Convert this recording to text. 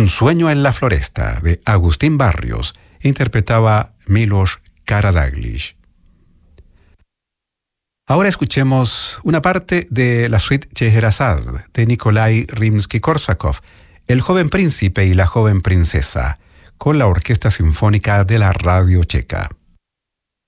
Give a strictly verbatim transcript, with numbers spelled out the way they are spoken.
Un sueño en la floresta, de Agustín Barrios, interpretaba Milos Karadáglish. Ahora escuchemos una parte de la suite Scheherazade de Nikolai Rimsky-Korsakov, El joven príncipe y la joven princesa, con la Orquesta Sinfónica de la Radio Checa.